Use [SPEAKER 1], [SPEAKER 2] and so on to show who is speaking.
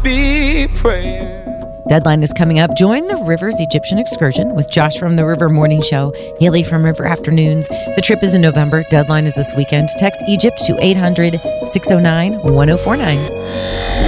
[SPEAKER 1] be praying.
[SPEAKER 2] Deadline is coming up. Join the Rivers Egyptian Excursion with Josh from the River Morning Show, Haley from River Afternoons. The trip is in November. Deadline is this weekend. Text Egypt to 800-609-1049.